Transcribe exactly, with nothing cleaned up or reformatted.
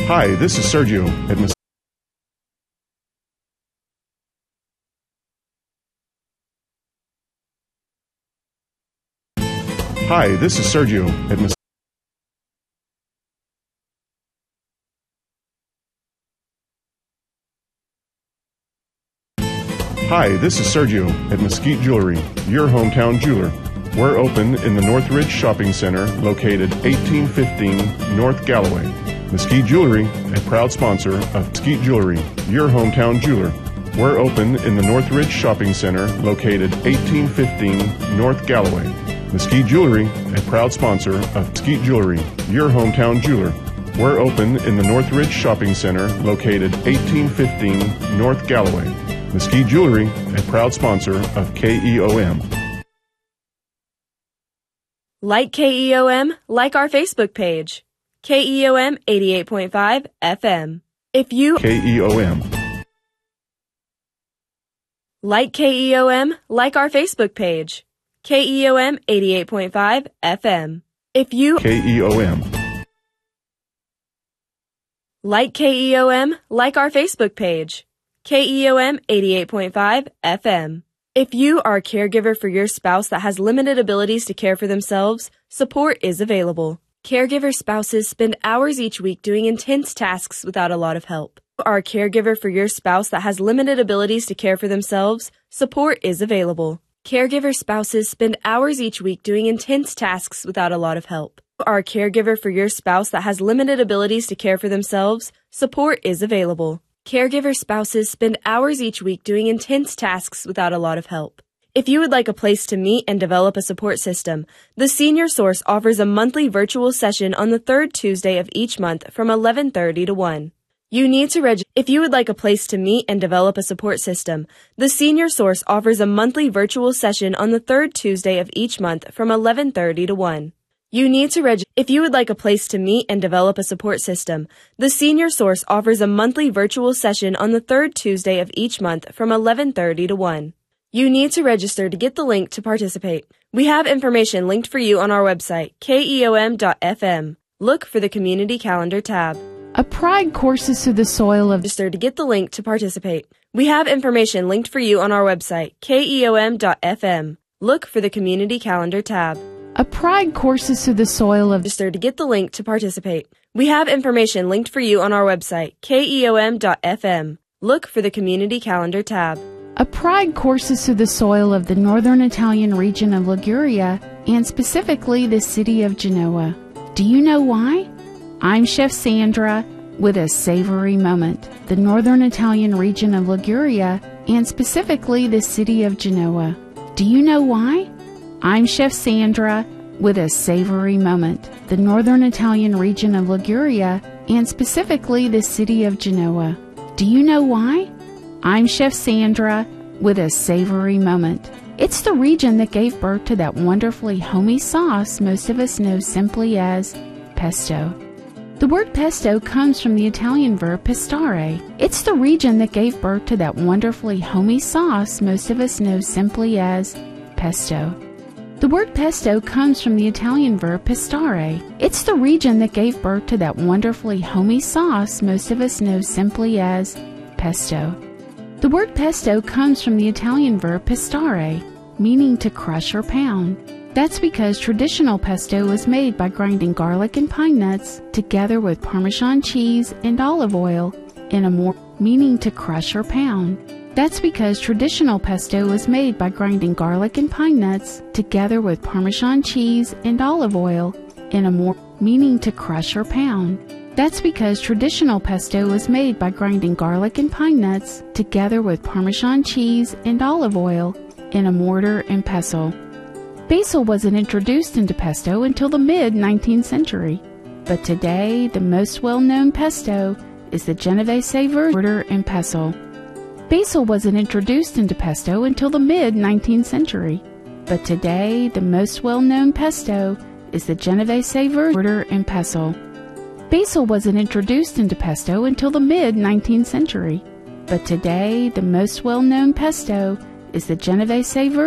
Hi, this is Sergio at Mes- Hi, this is Sergio at Mes- Hi, this is Sergio at Mesquite Jewelry, your hometown jeweler. We're open in the Northridge Shopping Center, located eighteen fifteen North Galloway. Mesquite Jewelry, a proud sponsor of Mesquite Jewelry, your hometown jeweler. We're open in the Northridge Shopping Center, located eighteen fifteen North Galloway. Mesquite Jewelry, a proud sponsor of Mesquite Jewelry, your hometown jeweler. We're open in the Northridge Shopping Center, located eighteen fifteen North Galloway. Mesquite Jewelry, a proud sponsor of K E O M. Like K E O M, like our Facebook page. K E O M eighty-eight point five F M. If you K E O M. Like K E O M, like our Facebook page. K E O M eighty-eight point five F M. If you K E O M. Like K E O M, like our Facebook page. K E O M eighty-eight point five F M. If you are a caregiver for your spouse that has limited abilities to care for themselves, support is available. Caregiver spouses spend hours each week doing intense tasks without a lot of help. If you are a caregiver for your spouse that has limited abilities to care for themselves, support is available. Caregiver spouses spend hours each week doing intense tasks without a lot of help. If you are a caregiver for your spouse that has limited abilities to care for themselves, support is available. Caregiver spouses spend hours each week doing intense tasks without a lot of help. If you would like a place to meet and develop a support system, the Senior Source offers a monthly virtual session on the third Tuesday of each month from eleven thirty to one. You need to register. If you would like a place to meet and develop a support system, the Senior Source offers a monthly virtual session on the third Tuesday of each month from eleven thirty to one. You need to register. If you would like a place to meet and develop a support system, the Senior Source offers a monthly virtual session on the third Tuesday of each month from eleven thirty to one. You need to register to get the link to participate. We have information linked for you on our website, K E O M dot F M. Look for the Community Calendar tab. A pride courses through the soil of Register to get the link to participate. We have information linked for you on our website, K E O M dot F M. Look for the Community Calendar tab. A pride courses through the soil of Register to get the link to participate. We have information linked for you on our website, K E O M dot F M. Look for the Community Calendar tab. A pride courses through the soil of the northern Italian region of Liguria, and specifically the city of Genoa. Do you know why? I'm Chef Sandra with a savory moment. The northern Italian region of Liguria, and specifically the city of Genoa. Do you know why? I'm Chef Sandra with a savory moment. The northern Italian region of Liguria, and specifically the city of Genoa. Do you know why? I'm Chef Sandra with a savory moment. It's the region that gave birth to that wonderfully homey sauce most of us know simply as pesto. The word pesto comes from the Italian verb pestare. It's the region that gave birth to that wonderfully homey sauce most of us know simply as pesto. The word pesto comes from the Italian verb pestare. It's the region that gave birth to that wonderfully homey sauce most of us know simply as pesto. The word pesto comes from the Italian verb pestare, meaning to crush or pound. That's because traditional pesto is made by grinding garlic and pine nuts together with Parmesan cheese and olive oil in a more meaning to crush or pound. That's because traditional pesto is made by grinding garlic and pine nuts together with Parmesan cheese and olive oil in a more meaning to crush or pound. That's because traditional pesto is made by grinding garlic and pine nuts together with Parmesan cheese and olive oil in a mortar and pestle. Basil wasn't introduced into pesto until the mid nineteenth century, but today the most well-known pesto is the Genovese mortar and pestle. Basil wasn't introduced into pesto until the mid nineteenth century, but today the most well-known pesto is the Genovese mortar and pestle. Basil wasn't introduced into pesto until the mid nineteenth century, but today the most well-known pesto is the Genovese